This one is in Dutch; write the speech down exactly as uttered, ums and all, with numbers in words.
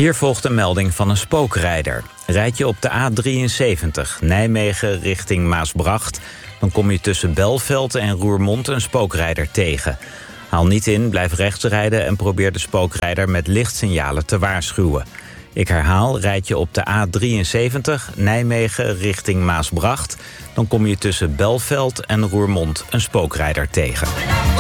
Hier volgt een melding van een spookrijder. Rijd je op de A drieënzeventig, Nijmegen richting Maasbracht... dan kom je tussen Belveld en Roermond een spookrijder tegen. Haal niet in, blijf rechts rijden en probeer de spookrijder met lichtsignalen te waarschuwen. Ik herhaal, rijd je op de A drieënzeventig, Nijmegen richting Maasbracht... dan kom je tussen Belveld en Roermond een spookrijder tegen.